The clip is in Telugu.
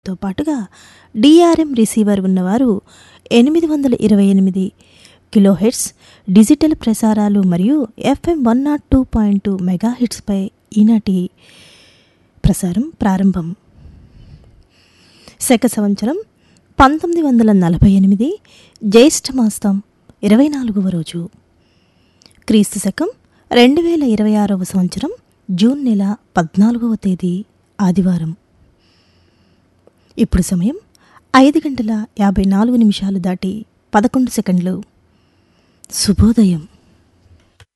తో పాటుగా డిఆర్ఎం రిసీవర్ ఉన్నవారు 828 కిలోహెర్ట్జ్ డిజిటల్ ప్రసారాలు మరియు ఎఫ్ఎం 102.2 మెగాహెర్ట్జ్పై ఈనాటి ప్రసారం ప్రారంభం. శక సంవత్సరం 1948 జ్యేష్ఠమాసం 24వ రోజు, క్రీస్తు శకం 2026వ సంవత్సరం జూన్ నెల 14వ తేదీ ఆదివారం. ఇప్పుడు సమయం 5 గంటల 54 నిమిషాలు దాటి 11 సెకండ్లు. శుభోదయం.